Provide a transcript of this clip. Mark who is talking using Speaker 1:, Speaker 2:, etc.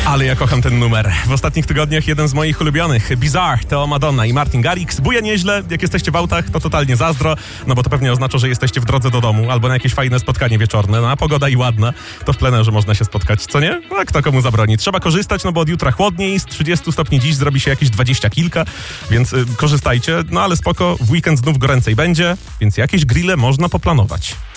Speaker 1: Ale ja kocham ten numer. W ostatnich tygodniach jeden z moich ulubionych. Bizarre, Teo Madonna i Martin Garrix. Buja nieźle, jak jesteście w autach, to totalnie zazdro, no bo to pewnie oznacza, że jesteście w drodze do domu albo na jakieś fajne spotkanie wieczorne. No a pogoda i ładna, to w plenerze można się spotkać, co nie? A kto komu zabroni? Trzeba korzystać, no bo od jutra chłodniej, z 30 stopni dziś zrobi się jakieś 20 kilka, więc korzystajcie. No ale spoko, w weekend znów goręcej będzie, więc jakieś grille można poplanować.